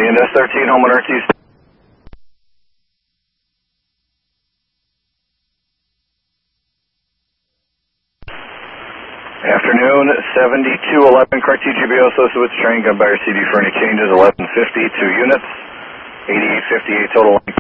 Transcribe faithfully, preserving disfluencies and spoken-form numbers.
and S thirteen, home on R T. Afternoon, seventy-two eleven, Cartesia Bioso, Sewitz train, gun by your C D for any changes, eleven fifty, two units, eighty-eight fifty-eight total.